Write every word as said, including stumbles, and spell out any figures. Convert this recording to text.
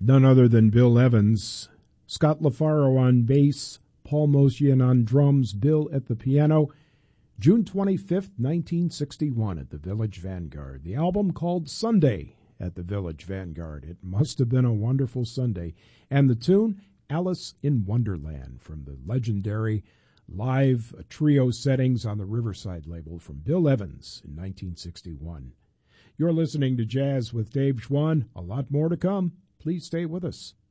None other than Bill Evans. Scott LaFaro on bass, Paul Mosian on drums, Bill at the piano. June twenty-fifth, nineteen sixty-one at the Village Vanguard. The album called Sunday at the Village Vanguard. It must have been a wonderful Sunday. And the tune, Alice in Wonderland, from the legendary live trio settings on the Riverside label from Bill Evans in nineteen sixty-one. You're listening to Jazz with Dave Schwann. A lot more to come. Please stay with us.